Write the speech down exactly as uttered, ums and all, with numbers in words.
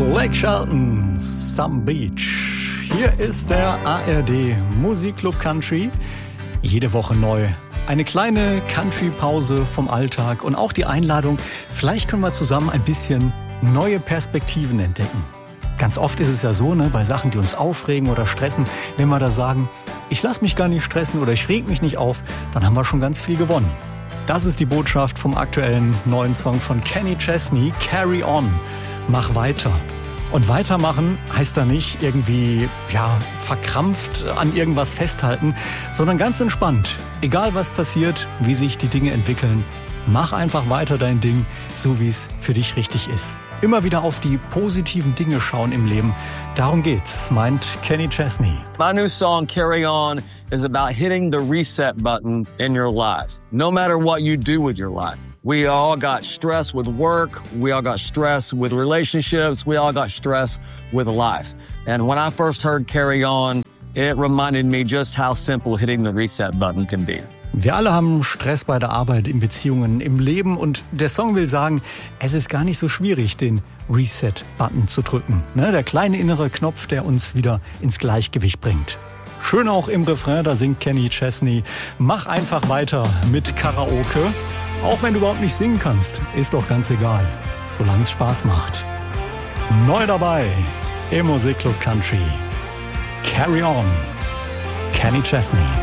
Blake Shelton, Some Beach. Hier ist der A R D Musikclub Country. Jede Woche neu. Eine kleine Country-Pause vom Alltag und auch die Einladung, vielleicht können wir zusammen ein bisschen neue Perspektiven entdecken. Ganz oft ist es ja so, ne, bei Sachen, die uns aufregen oder stressen, wenn wir da sagen, ich lasse mich gar nicht stressen oder ich reg mich nicht auf, dann haben wir schon ganz viel gewonnen. Das ist die Botschaft vom aktuellen neuen Song von Kenny Chesney, Carry On. Mach weiter. Und weitermachen heißt da nicht irgendwie, ja, verkrampft an irgendwas festhalten, sondern ganz entspannt. Egal was passiert, wie sich die Dinge entwickeln, mach einfach weiter dein Ding, so wie es für dich richtig ist. Immer wieder auf die positiven Dinge schauen im Leben. Darum geht's, meint Kenny Chesney. My new song, Carry On, is about hitting the reset button in your life. No matter what you do with your life. We all got stress with work. We all got stress with relationships. We all got stress with life. And when I first heard Carry On, it reminded me just how simple hitting the reset button can be. Wir alle haben Stress bei der Arbeit, in Beziehungen, im Leben und der Song will sagen, es ist gar nicht so schwierig, den Reset-Button zu drücken. Ne, der kleine innere Knopf, der uns wieder ins Gleichgewicht bringt. Schön auch im Refrain, da singt Kenny Chesney, mach einfach weiter mit Karaoke. Auch wenn du überhaupt nicht singen kannst, ist doch ganz egal, solange es Spaß macht. Neu dabei im Musikclub Country. Carry On. Kenny Chesney.